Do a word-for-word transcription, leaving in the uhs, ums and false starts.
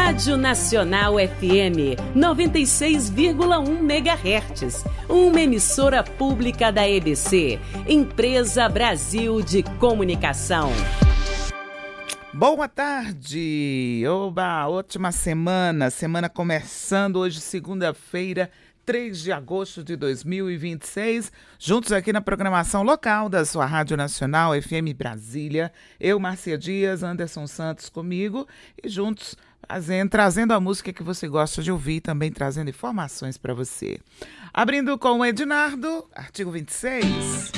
Rádio Nacional F M noventa e seis vírgula um megahertz, uma emissora pública da E B C, Empresa Brasil de Comunicação. Boa tarde, oba, ótima semana, semana começando hoje, segunda-feira, três de agosto de dois mil e vinte e seis, juntos aqui na programação local da sua Rádio Nacional F M Brasília, eu, Márcia Dias, Anderson Santos comigo e juntos fazendo, trazendo a música que você gosta de ouvir, também trazendo informações para você. Abrindo com o Ednardo, artigo vinte e seis.